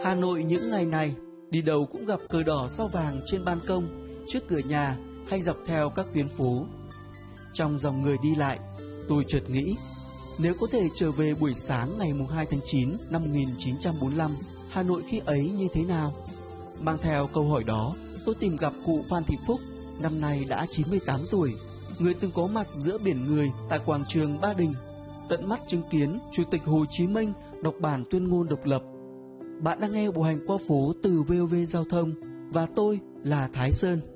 Hà Nội những ngày này, đi đâu cũng gặp cờ đỏ sao vàng trên ban công, trước cửa nhà hay dọc theo các tuyến phố. Trong dòng người đi lại, tôi chợt nghĩ, nếu có thể trở về buổi sáng ngày 2 tháng 9 năm 1945, Hà Nội khi ấy như thế nào? Mang theo câu hỏi đó, tôi tìm gặp cụ Phan Thị Phúc, năm nay đã 98 tuổi, người từng có mặt giữa biển người tại quảng trường Ba Đình, tận mắt chứng kiến Chủ tịch Hồ Chí Minh đọc bản tuyên ngôn độc lập. Bạn đang nghe bộ hành qua phố từ VOV Giao thông và tôi là Thái Sơn.